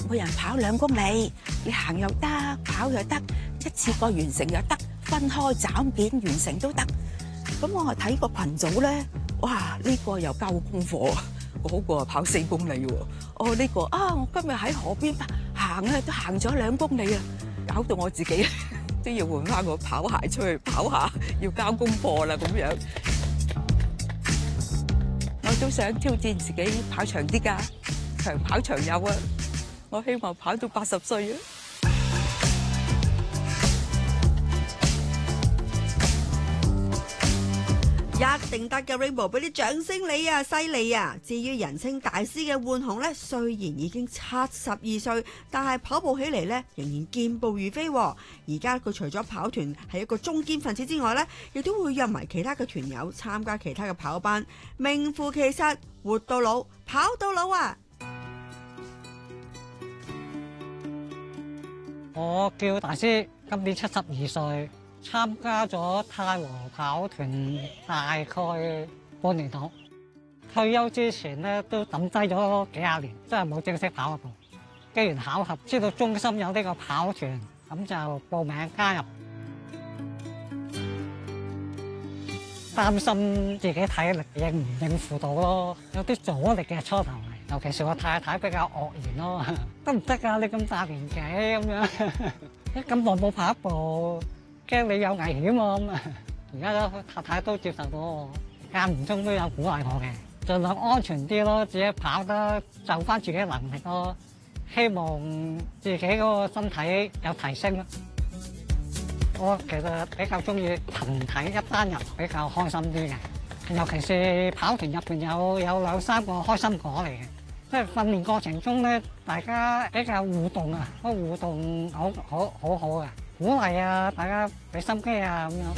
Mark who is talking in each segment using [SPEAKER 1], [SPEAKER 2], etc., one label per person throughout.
[SPEAKER 1] 每人跑2公里，你行又得，跑又得，一次過完成又得，分開斬件完成都得。咁我睇個群組咧，哇！呢個又交功課，嗰個跑4公里喎。哦，呢個我今日喺河邊行咧，都行咗2公里啊，搞到我自己都要換翻個跑鞋出去跑下，要交功課啦咁樣。我都想挑戰自己跑長啲㗎，長跑長有啊！我希望跑到80歲啊！
[SPEAKER 2] 一定得嘅 Rainbow， 俾啲掌聲你啊，犀利啊！至於人稱大師嘅浣熊呢，雖然已經72歲，但係跑步起嚟呢，仍然健步如飛。而家佢除咗跑團係一個中堅分子之外呢，亦都會約埋其他嘅團友參加其他嘅跑班，名副其實，活到老，跑到老啊！
[SPEAKER 3] 我叫大師，今年72歲。參加咗太和跑團大概半年度，退休之前咧都抌低咗幾廿年，真係冇正式跑過步。機緣巧合知道中心有呢個跑團，咁就報名加入。擔心自己體力應付到咯，有啲阻力嘅初頭嚟，尤其是我太太比較愕然咯，得唔得㗎？你咁大年紀咁樣，咁耐冇跑步。驚你有危險喎咁啊！而家太太都接受到我，間唔中都有鼓勵我嘅，盡量安全啲咯，自己跑得就翻自己能力咯，希望自己嗰個身體有提升咯。我其實比較中意群體一班人比較開心啲嘅，尤其是跑團入邊有2-3個開心果嚟嘅，即係訓練過程中咧，大家比較互動啊，個互動好嘅。鼓勵啊！大家俾心機啊咁樣。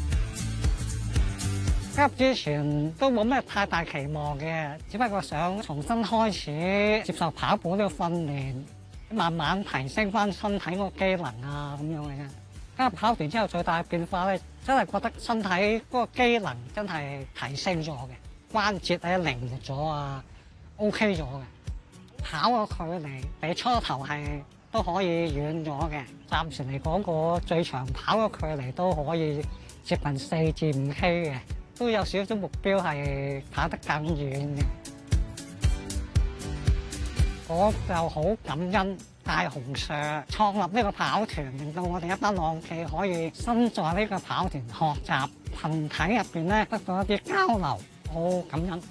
[SPEAKER 3] 加入之前都冇咩太大期望嘅，只不過想重新開始接受跑步呢個訓練，慢慢提升翻身體嗰個機能啊咁樣嘅啫。加入跑團之後最大嘅變化咧，真係覺得身體嗰個機能真係提升咗嘅，關節咧靈活咗啊 ，OK 咗嘅，跑個距離比初頭係都可以遠咗嘅，暫時嚟講個最長跑嘅距離都可以接近4至5K 嘅，都有少少目標係跑得更遠嘅。我就好感恩大雄 Sir 創立呢個跑團，令到我哋一班浪企可以身在呢個跑團學習，群體入邊咧得到一啲交流，好感恩。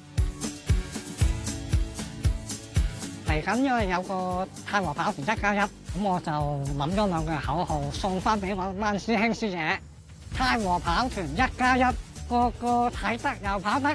[SPEAKER 3] 嚟緊因為有個太和跑團1+1，咁我就諗咗2句口號送翻俾我班師兄師姐。太和跑團1+1，個個睇得又跑得。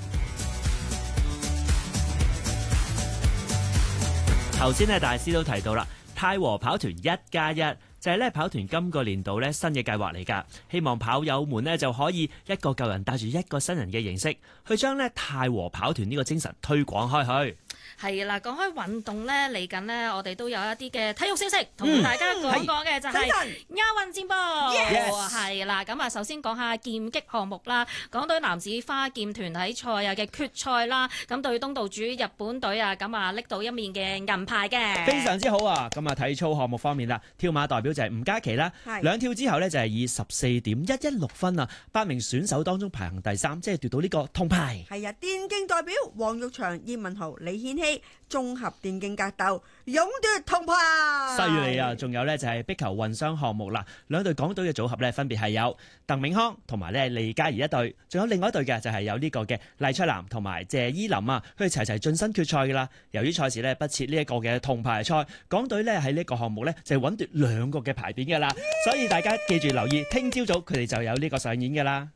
[SPEAKER 4] 頭先咧，大師都提到啦，太和跑團1+1就係咧跑團今個年度咧新嘅計劃嚟㗎，希望跑友們咧就可以一個舊人帶住一個新人嘅形式，去將咧太和跑團呢個精神推廣開去。
[SPEAKER 5] 係啦，講開運動咧，嚟緊咧，我哋都有一啲嘅體育消息同大家講嘅，就係亞運戰報。係啦，咁啊，首先講下劍擊項目啦，港隊男子花劍團體賽啊嘅決賽啦，咁對東道主日本隊啊，咁啊拎到一面嘅銀牌嘅，
[SPEAKER 4] 非常之好啊！咁啊，體操項目方面啦，跳馬代表就係吳嘉琪啦，2跳之後呢，就係以14.116分啊，8名選手當中排行第3，即係奪到呢個銅牌。
[SPEAKER 2] 係啊，電競代表黃玉祥、葉文豪、李顯希綜合電競格鬥勇奪銅牌，
[SPEAKER 4] 犀利啊！仲有呢，就係壁球混雙項目啦，2隊港隊嘅組合呢，分別係有鄧永康同埋咧利嘉怡一隊，仲有另外一隊嘅就係有呢個嘅黎卓南同埋謝依林啊，佢哋齊晉身決賽噶啦。由於賽事呢，不設呢一個嘅銅牌賽，港隊呢喺呢個項目呢，就係穩奪2個嘅牌匾噶啦，所以大家記住留意，聽朝早佢哋就有呢個上演噶啦。